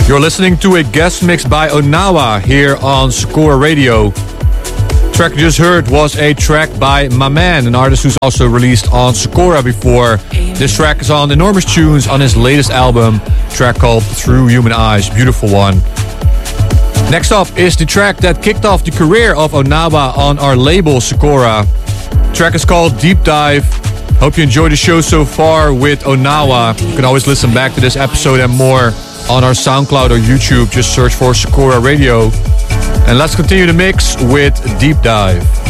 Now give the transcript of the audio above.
You're listening to a guest mix by Onawa here on Sakura Radio. The track you just heard was a track by My Man, an artist who's also released on Sakura before. This track is on Enormous Tunes on his latest album, a track called Through Human Eyes. Beautiful one. Next up is the track that kicked off the career of Onawa on our label Sakura. The track is called Deep Dive. Hope you enjoyed the show so far with Onawa. You can always listen back to this episode and more on our SoundCloud or YouTube. Just search for Sakura Radio. And let's continue the mix with Deep Dive.